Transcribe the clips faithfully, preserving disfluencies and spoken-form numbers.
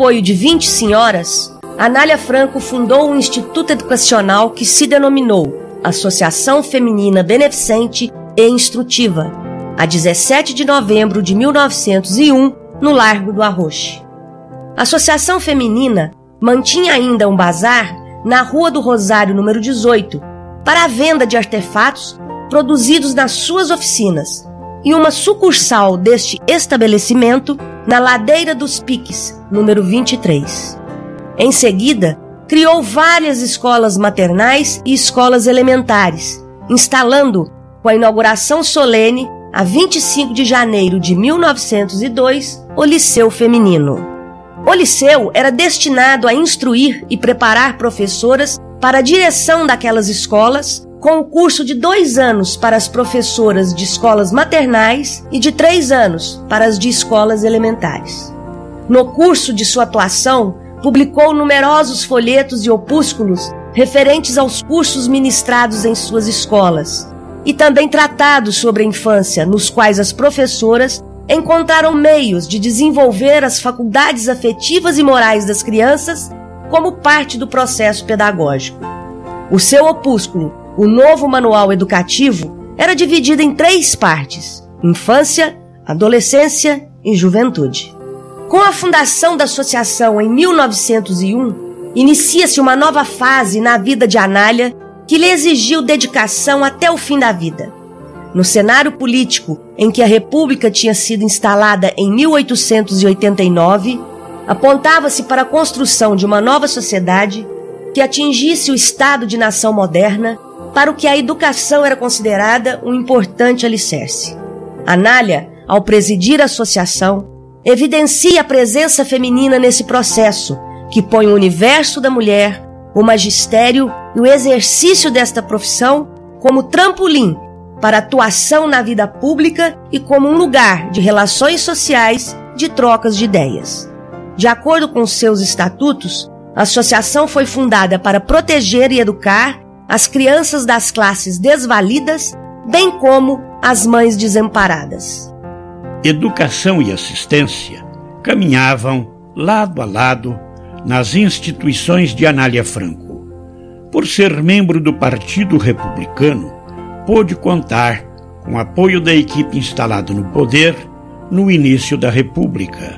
apoio de vinte senhoras, Anália Franco fundou um instituto educacional que se denominou Associação Feminina Beneficente e Instrutiva, a dezessete de novembro de mil novecentos e um, no Largo do Arroche. A Associação Feminina mantinha ainda um bazar na Rua do Rosário, número dezoito, para a venda de artefatos produzidos nas suas oficinas, e uma sucursal deste estabelecimento na Ladeira dos Piques, número vinte e três. Em seguida, criou várias escolas maternais e escolas elementares, instalando, com a inauguração solene, a vinte e cinco de janeiro de mil novecentos e dois, o Liceu Feminino. O liceu era destinado a instruir e preparar professoras para a direção daquelas escolas, com o curso de dois anos para as professoras de escolas maternais e de três anos para as de escolas elementares. No curso de sua atuação, publicou numerosos folhetos e opúsculos referentes aos cursos ministrados em suas escolas, e também tratados sobre a infância, nos quais as professoras encontraram meios de desenvolver as faculdades afetivas e morais das crianças como parte do processo pedagógico. O seu opúsculo, o Novo Manual Educativo, era dividido em três partes: infância, adolescência e juventude. Com a fundação da associação em mil novecentos e um, inicia-se uma nova fase na vida de Anália que lhe exigiu dedicação até o fim da vida. No cenário político em que a República tinha sido instalada em mil oitocentos e oitenta e nove, apontava-se para a construção de uma nova sociedade que atingisse o estado de nação moderna, para o que a educação era considerada um importante alicerce. Anália, ao presidir a associação, evidencia a presença feminina nesse processo, que põe o universo da mulher, o magistério e o exercício desta profissão como trampolim para atuação na vida pública e como um lugar de relações sociais, de trocas de ideias. De acordo com seus estatutos, a associação foi fundada para proteger e educar as crianças das classes desvalidas, bem como as mães desamparadas. Educação e assistência caminhavam lado a lado nas instituições de Anália Franco. Por ser membro do Partido Republicano, pôde contar com o apoio da equipe instalada no poder no início da República.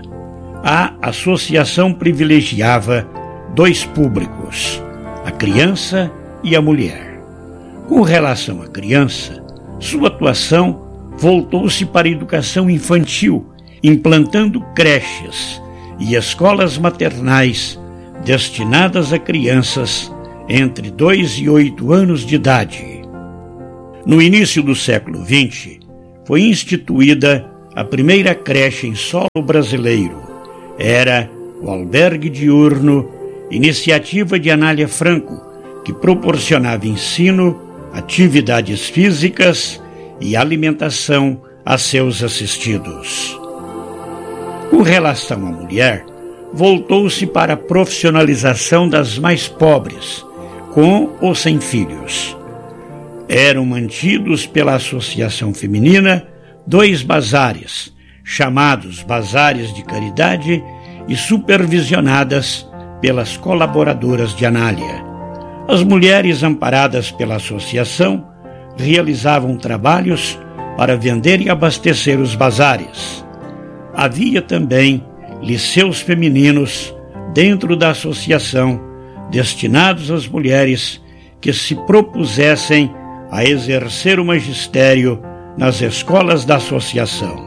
A associação privilegiava dois públicos, a criança e a mulher. Com relação à criança, sua atuação voltou-se para a educação infantil, implantando creches e escolas maternais destinadas a crianças entre dois e oito anos de idade. No início do século vinte, foi instituída a primeira creche em solo brasileiro. Era o Albergue Diurno, iniciativa de Anália Franco, que proporcionava ensino, atividades físicas e alimentação a seus assistidos. Com relação à mulher, voltou-se para a profissionalização das mais pobres, com ou sem filhos. Eram mantidos pela Associação Feminina dois bazares, chamados Bazares de Caridade, e supervisionadas pelas colaboradoras de Anália. As mulheres amparadas pela associação realizavam trabalhos para vender e abastecer os bazares. Havia também liceus femininos dentro da associação, destinados às mulheres que se propusessem a exercer o magistério nas escolas da associação.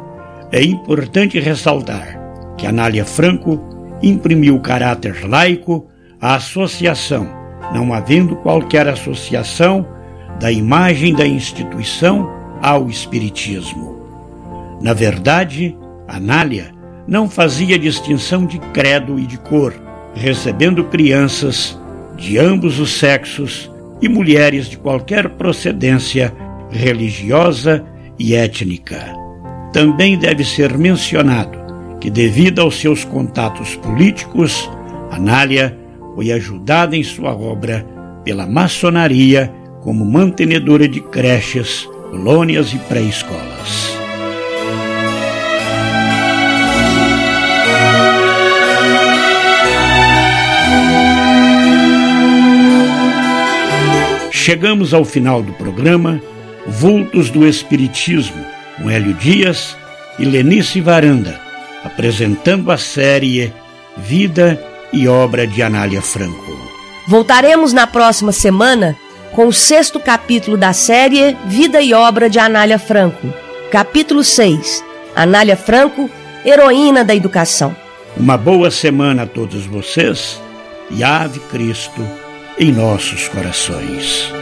É importante ressaltar que Anália Franco imprimiu caráter laico à associação, não havendo qualquer associação da imagem da instituição ao espiritismo. Na verdade, Anália não fazia distinção de credo e de cor, recebendo crianças de ambos os sexos e mulheres de qualquer procedência religiosa e étnica. Também deve ser mencionado que, devido aos seus contatos políticos, Anália foi ajudada em sua obra pela maçonaria como mantenedora de creches, colônias e pré-escolas. chegamos ao final do programa Vultos do Espiritismo, com Hélio Dias e Lenice Varanda, apresentando a série Vida e Obra de Anália Franco. Voltaremos na próxima semana com o sexto capítulo da série Vida e Obra de Anália Franco. Capítulo seis. Anália Franco, heroína da educação. Uma boa semana a todos vocês e Ave Cristo em nossos corações.